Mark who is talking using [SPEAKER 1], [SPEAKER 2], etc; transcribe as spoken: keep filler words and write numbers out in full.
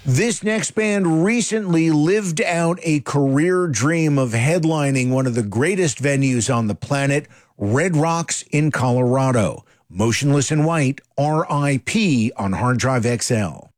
[SPEAKER 1] This next band recently lived out a career dream of headlining one of the greatest venues on the planet, Red Rocks in Colorado. Motionless in White, R I P on Hard Drive X L.